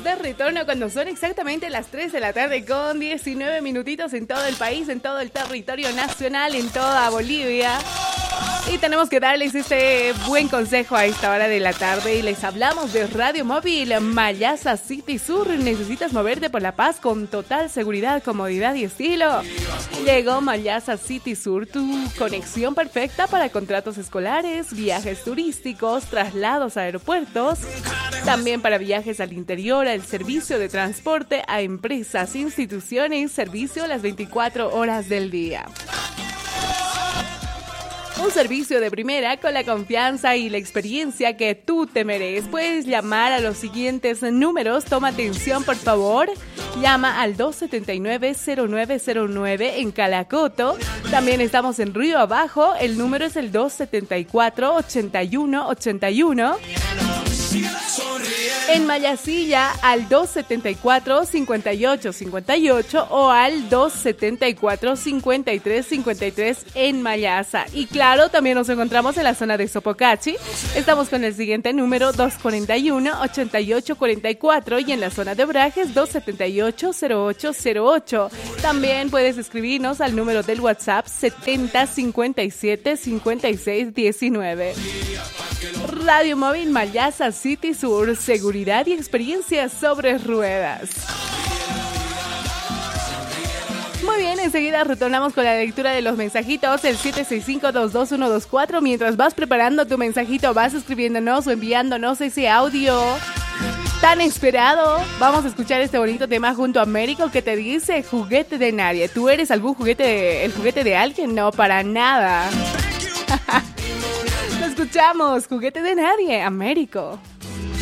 de retorno cuando son exactamente las 3 de la tarde con 19 minutitos en todo el país, en todo el territorio nacional, en toda Bolivia. Y tenemos que darles este buen consejo a esta hora de la tarde y les hablamos de Radio Móvil Mayasa City Sur. Necesitas moverte por La Paz con total seguridad, comodidad y estilo. Llegó Mayasa City Sur, tu conexión perfecta para contratos escolares, viajes turísticos, traslados a aeropuertos, también para viajes al interior, el servicio de transporte a empresas, instituciones, servicio las 24 horas del día. Un servicio de primera con la confianza y la experiencia que tú te mereces. Puedes llamar a los siguientes números. Toma atención, por favor. Llama al 279-0909 en Calacoto. También estamos en Río Abajo. El número es el 274-8181. En Mayasilla al 274-5858 o al 274-5353 en Mayasa. Y claro, también nos encontramos en la zona de Sopocachi. Estamos con el siguiente número 241-8844 y en la zona de Obrajes 278-0808. También puedes escribirnos al número del WhatsApp 7057-5619. Radio Móvil Mayasa City Sur, seguridad y experiencia sobre ruedas. Muy bien, enseguida retornamos con la lectura de los mensajitos, el 765-22124. Mientras vas preparando tu mensajito, vas escribiéndonos o enviándonos ese audio tan esperado. Vamos a escuchar este bonito tema junto a Américo que te dice juguete de nadie. ¿Tú eres algún juguete, el juguete de alguien? No, para nada. Lo escuchamos, juguete de nadie, Américo.